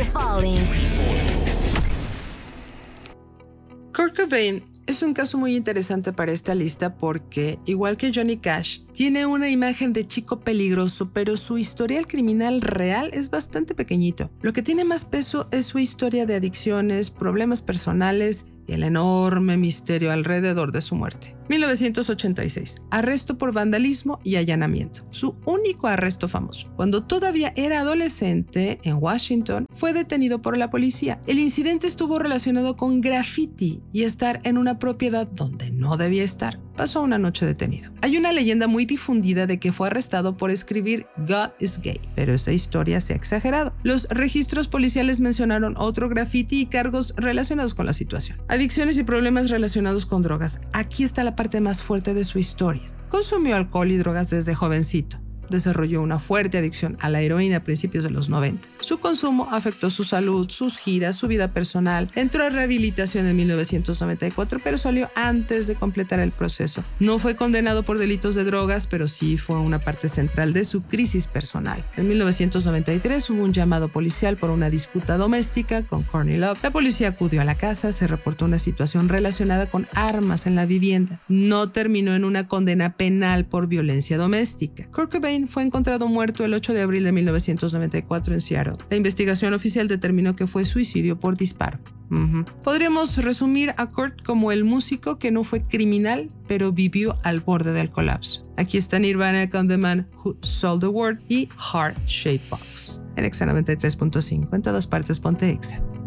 Free Falling. Kurt Cobain es un caso muy interesante para esta lista porque, igual que Johnny Cash, tiene una imagen de chico peligroso, pero su historial criminal real es bastante pequeñito. Lo que tiene más peso es su historia de adicciones, problemas personales y el enorme misterio alrededor de su muerte. 1986. Arresto por vandalismo y allanamiento. Su único arresto famoso. Cuando todavía era adolescente, en Washington, fue detenido por la policía. El incidente estuvo relacionado con graffiti y estar en una propiedad donde no debía estar. Pasó una noche detenido. Hay una leyenda muy difundida de que fue arrestado por escribir God is gay, pero esa historia se ha exagerado. Los registros policiales mencionaron otro graffiti y cargos relacionados con la situación. Adicciones y problemas relacionados con drogas. Aquí está la parte más fuerte de su historia. Consumió alcohol y drogas desde jovencito. Desarrolló una fuerte adicción a la heroína a principios de los 90. Su consumo afectó su salud, sus giras, su vida personal. Entró a rehabilitación en 1994, pero salió antes de completar el proceso. No fue condenado por delitos de drogas, pero sí fue una parte central de su crisis personal. En 1993 hubo un llamado policial por una disputa doméstica con Courtney Love. La policía acudió a la casa, se reportó una situación relacionada con armas en la vivienda. No terminó en una condena penal por violencia doméstica. Kurt Cobain fue encontrado muerto el 8 de abril de 1994 en Seattle. La investigación oficial determinó que fue suicidio por disparo. Podríamos resumir a Kurt como el músico que no fue criminal, pero vivió al borde del colapso. Aquí está Nirvana con The Man Who Sold the World y Heart Shaped Box. En Exa 93.5, en todas partes ponte Exa.